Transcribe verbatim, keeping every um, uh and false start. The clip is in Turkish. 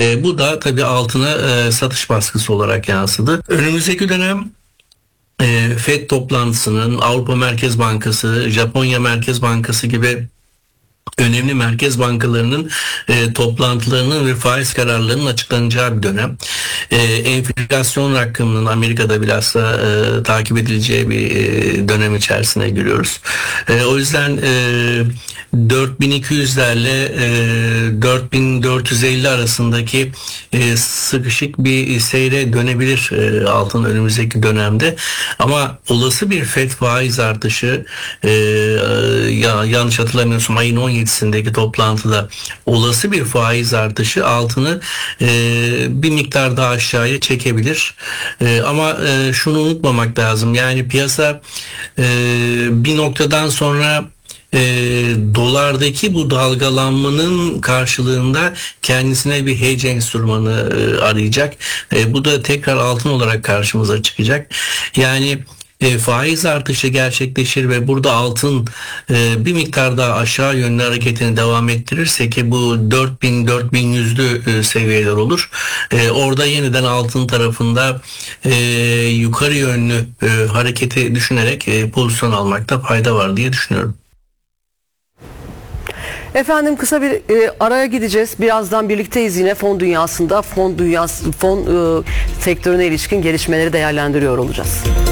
E, bu da tabii altına e, satış baskısı olarak yansıdı. Önümüzdeki dönem e, FED toplantısının, Avrupa Merkez Bankası, Japonya Merkez Bankası gibi önemli merkez bankalarının e, toplantılarının ve faiz kararlarının açıklanacağı bir dönem. E, enflasyon rakamının Amerika'da bilhassa e, takip edileceği bir e, dönem içerisine giriyoruz. E, o yüzden e, dört bin iki yüzlerle e, dört bin dört yüz elli arasındaki e, sıkışık bir seyre dönebilir e, altın önümüzdeki dönemde. Ama olası bir FED faiz artışı e, ya yanlış hatırlamıyorsam ayın on yedisindeki toplantıda olası bir faiz artışı altını e, bir miktar daha aşağıya çekebilir. E, ama e, şunu unutmamak lazım. Yani piyasa e, bir noktadan sonra E, dolardaki bu dalgalanmanın karşılığında kendisine bir hedge enstrümanı e, arayacak. E, bu da tekrar altın olarak karşımıza çıkacak. Yani e, faiz artışı gerçekleşir ve burada altın e, bir miktar daha aşağı yönlü hareketini devam ettirirse ki bu dört bin dört bin yüzlü e, seviyeler olur. E, orada yeniden altın tarafında e, yukarı yönlü e, hareketi düşünerek e, pozisyon almakta fayda var diye düşünüyorum. Efendim kısa bir e, araya gideceğiz. Birazdan birlikteyiz yine fon dünyasında. Fon dünyası, fon e, sektörüne ilişkin gelişmeleri değerlendiriyor olacağız.